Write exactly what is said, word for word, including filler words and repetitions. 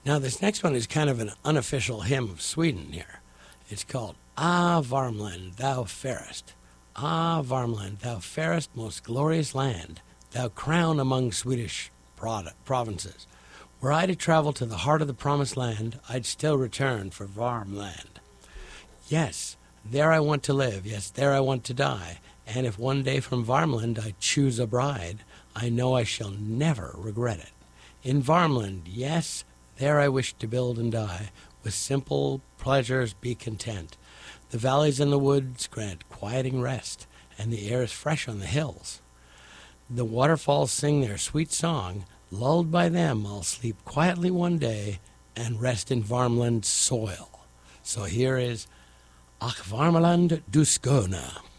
Now, this next one is kind of an unofficial hymn of Sweden here. It's called Ah, Varmland, thou fairest. Ah, Varmland, thou fairest, most glorious land, thou crown among Swedish prod- provinces. Were I to travel to the heart of the promised land, I'd still return for Varmland. Yes, there I want to live, yes, there I want to die, and if one day from Varmland I choose a bride, I know I shall never regret it. In Varmland, yes, there I wish to build and die, with simple pleasures be content. The valleys and the woods grant quieting rest, and the air is fresh on the hills. The waterfalls sing their sweet song. Lulled by them, I'll sleep quietly one day and rest in Varmland's soil. So here is Ach Varmland du Skåne.